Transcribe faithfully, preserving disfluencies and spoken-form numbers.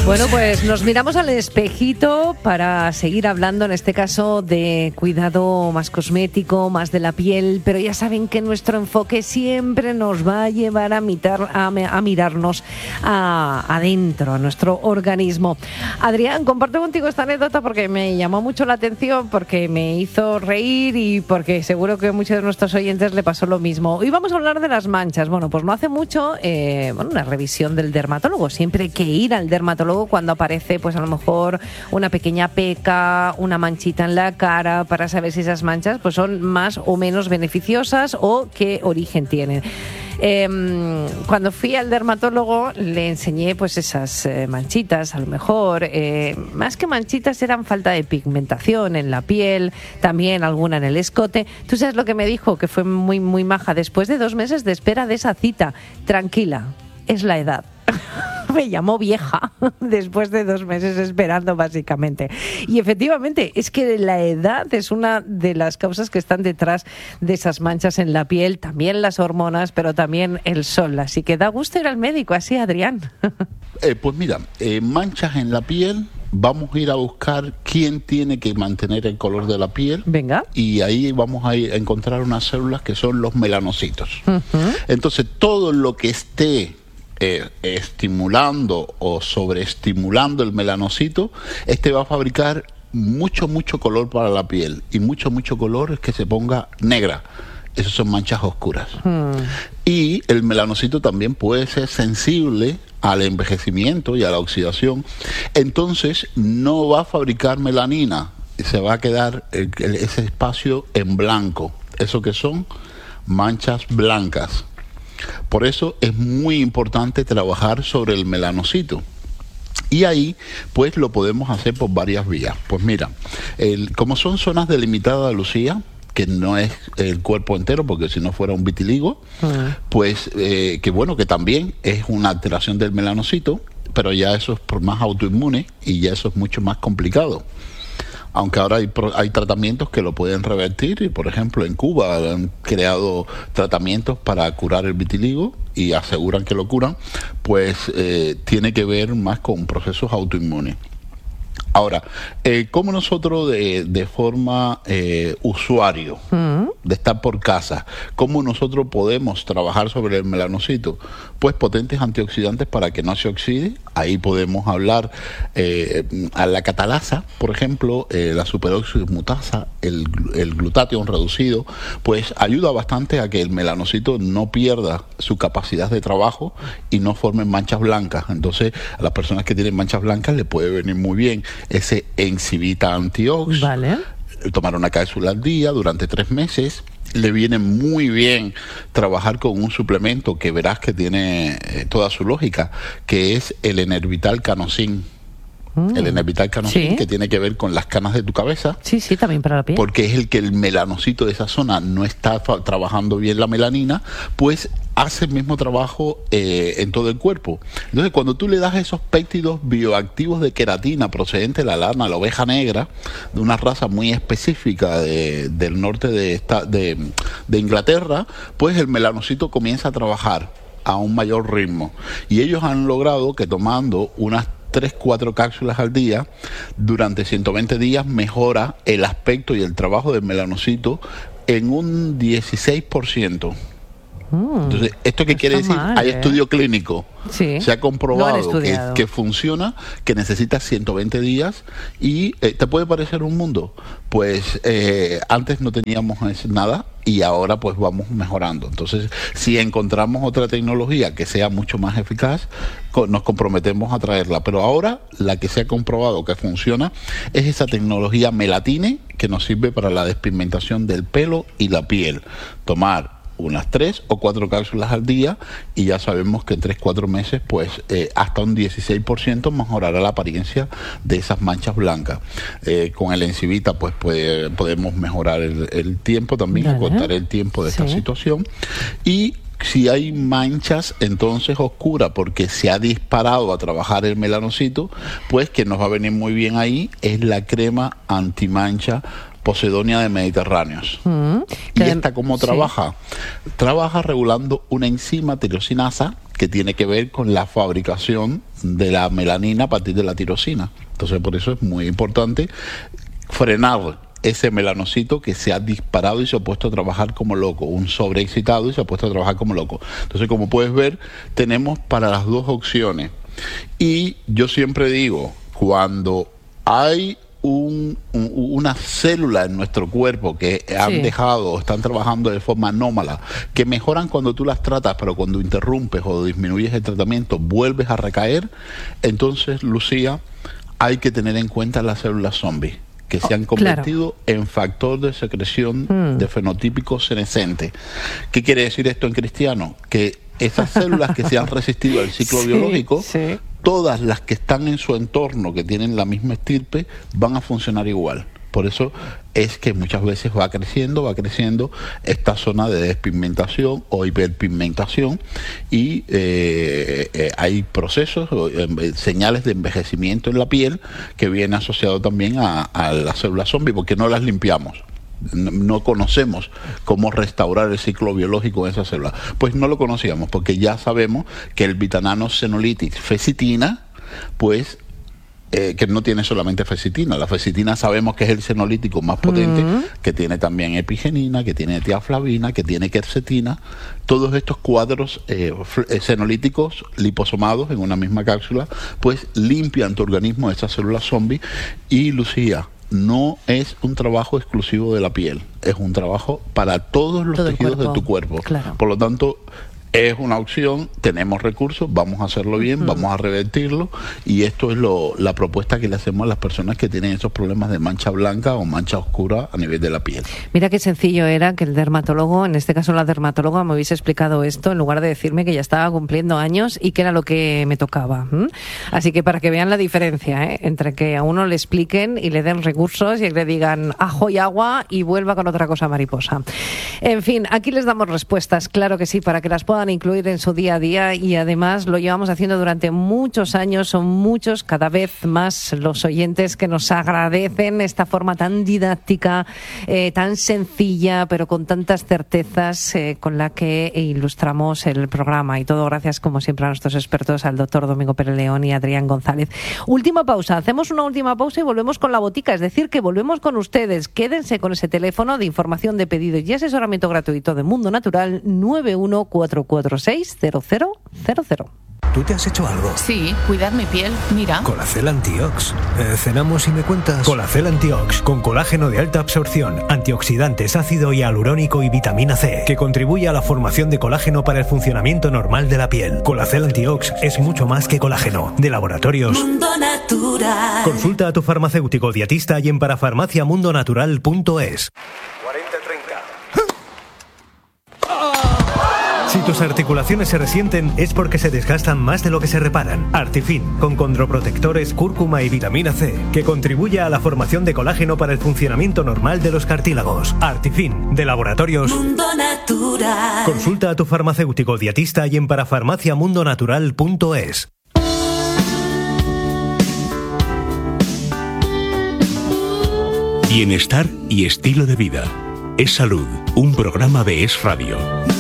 Bueno, pues nos miramos al espejito para seguir hablando, en este caso, de cuidado más cosmético, más de la piel, pero ya saben que nuestro enfoque siempre nos va a llevar a, mitar, a, a mirarnos a, adentro, a nuestro organismo. Adrián, comparto contigo esta anécdota porque me llamó mucho la atención, porque me hizo reír y porque seguro que a muchos de nuestros oyentes le pasó lo mismo. Hoy vamos a hablar de las manchas. Bueno, pues no hace mucho, eh, bueno, una revisión del dermatólogo. Siempre hay que ir al dermatólogo cuando aparece, pues a lo mejor una pequeña peca, una manchita en la cara, para saber si esas manchas pues son más o menos beneficiosas o qué origen tienen. Eh, cuando fui al dermatólogo le enseñé pues esas eh, manchitas, a lo mejor eh, más que manchitas eran falta de pigmentación en la piel, también alguna en el escote. ¿Tú sabes lo que me dijo? Que fue muy muy maja. Después de dos meses de espera de esa cita, tranquila, es la edad. Me llamó vieja después de dos meses esperando, básicamente. Y efectivamente, es que la edad es una de las causas que están detrás de esas manchas en la piel, también las hormonas, pero también el sol. Así que da gusto ir al médico, así, Adrián. Eh, pues mira, eh, manchas en la piel, vamos a ir a buscar quién tiene que mantener el color de la piel. Venga. Y ahí vamos a, ir a encontrar unas células que son los melanocitos. Uh-huh. Entonces, todo lo que esté Eh, estimulando o sobreestimulando el melanocito, este va a fabricar mucho, mucho color para la piel, y mucho, mucho color es que se ponga negra. Esas son manchas oscuras. Hmm. Y el melanocito también puede ser sensible al envejecimiento y a la oxidación. Entonces no va a fabricar melanina, se va a quedar el, el, ese espacio en blanco. Eso que son manchas blancas. Por eso es muy importante trabajar sobre el melanocito. Y ahí, pues, lo podemos hacer por varias vías. Pues mira, el, como son zonas delimitadas, Lucía, que no es el cuerpo entero, porque si no fuera un vitiligo, uh-huh. pues, eh, que bueno, que también es una alteración del melanocito, pero ya eso es por más autoinmune y ya eso es mucho más complicado. Aunque ahora hay, hay tratamientos que lo pueden revertir, y por ejemplo en Cuba han creado tratamientos para curar el vitiligo y aseguran que lo curan, pues eh, tiene que ver más con procesos autoinmunes. Ahora, eh, ¿cómo nosotros de, de forma eh, usuario, uh-huh. de estar por casa, cómo nosotros podemos trabajar sobre el melanocito? Pues potentes antioxidantes para que no se oxide. Ahí podemos hablar eh, a la catalasa, por ejemplo, eh, la superoxidimutasa, el, el glutatión reducido, pues ayuda bastante a que el melanocito no pierda su capacidad de trabajo y no formen manchas blancas. Entonces, a las personas que tienen manchas blancas le puede venir muy bien ese Encivita Antiox. Vale. Tomar una cápsula al día durante tres meses. Le viene muy bien trabajar con un suplemento que verás que tiene eh, toda su lógica, que es el Enervital Canosin. Mm. El Enervital Canosin, ¿sí? Que tiene que ver con las canas de tu cabeza. Sí, sí, también para la piel. Porque es el que el melanocito de esa zona no está fa- trabajando bien la melanina, pues hace el mismo trabajo eh, en todo el cuerpo. Entonces, cuando tú le das esos péptidos bioactivos de queratina procedente de la lana, la oveja negra, de una raza muy específica de, del norte de, esta, de, de Inglaterra, pues el melanocito comienza a trabajar a un mayor ritmo. Y ellos han logrado que tomando unas tres, cuatro cápsulas al día, durante ciento veinte días, mejora el aspecto y el trabajo del melanocito en un dieciséis por ciento. Entonces, ¿esto qué quiere decir? Mal, Hay ¿eh? estudio clínico. Sí. Se ha comprobado que, que funciona, que necesita ciento veinte días y eh, ¿te puede parecer un mundo? Pues eh, antes no teníamos nada y ahora pues vamos mejorando. Entonces, si encontramos otra tecnología que sea mucho más eficaz, nos comprometemos a traerla. Pero ahora la que se ha comprobado que funciona es esa tecnología Melatine, que nos sirve para la despigmentación del pelo y la piel. Tomar unas tres o cuatro cápsulas al día y ya sabemos que en tres, cuatro meses pues eh, hasta un dieciséis por ciento mejorará la apariencia de esas manchas blancas. Eh, con el Encivita pues puede, podemos mejorar el, el tiempo también, vale. Acortar el tiempo de sí. esta situación. Y si hay manchas entonces oscuras porque se ha disparado a trabajar el melanocito, pues que nos va a venir muy bien ahí es la crema antimancha Posidonia de mediterráneos. Mm, ¿Y esta cómo sí. trabaja? Trabaja regulando una enzima tirosinasa que tiene que ver con la fabricación de la melanina a partir de la tirosina. Entonces, por eso es muy importante frenar ese melanocito que se ha disparado y se ha puesto a trabajar como loco, un sobreexcitado y se ha puesto a trabajar como loco. Entonces, como puedes ver, tenemos para las dos opciones. Y yo siempre digo, cuando hay un, un, una célula en nuestro cuerpo que han sí. dejado o están trabajando de forma anómala, que mejoran cuando tú las tratas, pero cuando interrumpes o disminuyes el tratamiento, vuelves a recaer, entonces, Lucía, hay que tener en cuenta las células zombies, que se han convertido oh, claro. en factor de secreción mm. de fenotípico senescente. ¿Qué quiere decir esto en cristiano? Que esas células que se han resistido al ciclo sí, biológico, sí. todas las que están en su entorno, que tienen la misma estirpe, van a funcionar igual. Por eso es que muchas veces va creciendo, va creciendo esta zona de despigmentación o hiperpigmentación y eh, eh, hay procesos, eh, señales de envejecimiento en la piel que viene asociado también a, a las células zombie porque no las limpiamos. No, no conocemos cómo restaurar el ciclo biológico de esas células. Pues no lo conocíamos porque ya sabemos que el Vitanano Senolitis fecitina, pues Eh, que no tiene solamente fecitina. La fecitina sabemos que es el senolítico más potente, mm. que tiene también epigenina, que tiene tiaflavina, que tiene quercetina. Todos estos cuadros eh, senolíticos liposomados en una misma cápsula, pues limpian tu organismo de esas células zombies. Y Lucía, no es un trabajo exclusivo de la piel, es un trabajo para todos los Todo tejidos de tu cuerpo. Claro. Por lo tanto, es una opción, tenemos recursos, vamos a hacerlo bien, uh-huh. vamos a revertirlo y esto es lo, la propuesta que le hacemos a las personas que tienen esos problemas de mancha blanca o mancha oscura a nivel de la piel. Mira qué sencillo era que el dermatólogo, en este caso la dermatóloga, me hubiese explicado esto en lugar de decirme que ya estaba cumpliendo años y que era lo que me tocaba. ¿Mm? Así que para que vean la diferencia, ¿eh? entre que a uno le expliquen y le den recursos y que le digan ajo y agua y vuelva con otra cosa mariposa. En fin, aquí les damos respuestas, claro que sí, para que las puedan incluir en su día a día y además lo llevamos haciendo durante muchos años, son muchos, cada vez más los oyentes que nos agradecen esta forma tan didáctica, eh, tan sencilla, pero con tantas certezas eh, con la que ilustramos el programa y todo gracias como siempre a nuestros expertos, al doctor Domingo Pérez León y Adrián González. Última pausa, hacemos una última pausa y volvemos con la botica, es decir, que volvemos con ustedes. Quédense con ese teléfono de información de pedido y asesoramiento gratuito de Mundo Natural nueve uno cuatro cuatro seis cero cero cero cero. ¿Tú te has hecho algo? Sí, cuidar mi piel, mira. Colacel Antiox. Eh, ¿Cenamos y me cuentas? Colacel Antiox, con colágeno de alta absorción, antioxidantes, ácido hialurónico y vitamina C, que contribuye a la formación de colágeno para el funcionamiento normal de la piel. Colacel Antiox es mucho más que colágeno. De Laboratorios Mundo Natural. Consulta a tu farmacéutico dietista y en parafarmacia mundo natural punto es. cuarenta treinta. Si tus articulaciones se resienten es porque se desgastan más de lo que se reparan. Artifin, con condroprotectores, cúrcuma y vitamina C, que contribuye a la formación de colágeno para el funcionamiento normal de los cartílagos. Artifin, de Laboratorios Mundo Natural. Consulta a tu farmacéutico dietista y en parafarmacia mundo natural punto es. Bienestar y estilo de vida. Es Salud, un programa de Es Radio.